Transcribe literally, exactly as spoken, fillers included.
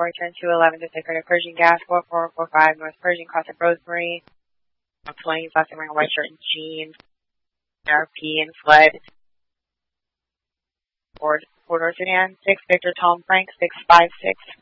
four, turn two eleven to Dakota Pershing Gas, four four four five North Pershing, crossing Rosemary, twenty, flashing wearing a white shirt and jeans, R P and fled. Four, four door sedan, six Victor Tom Frank, six five six